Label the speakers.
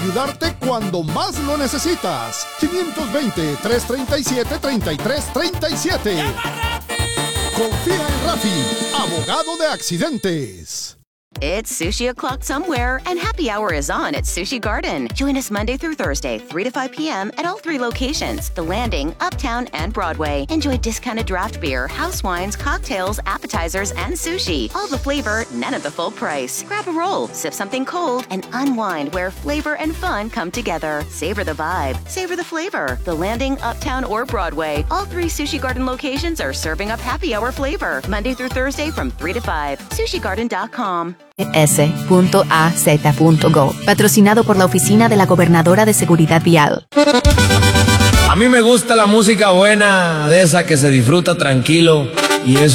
Speaker 1: Ayudarte cuando más lo necesitas. 520-337-3337. Confía en Rafi, abogado de accidentes.
Speaker 2: It's Sushi O'Clock somewhere, and happy hour is on at Sushi Garden. Join us Monday through Thursday, 3 to 5 p.m. at all 3 locations, The Landing, Uptown, and Broadway. Enjoy discounted draft beer, house wines, cocktails, appetizers, and sushi. All the flavor, none of the full price. Grab a roll, sip something cold, and unwind where flavor and fun come together. Savor the vibe, savor the flavor. The Landing, Uptown, or Broadway. All 3 Sushi Garden locations are serving up happy hour flavor. Monday through Thursday from 3 to 5. SushiGarden.com.
Speaker 3: S.az.go, patrocinado por la Oficina de la Gobernadora de Seguridad Vial.
Speaker 4: A mí me gusta la música buena, de esa que se disfruta tranquilo, y es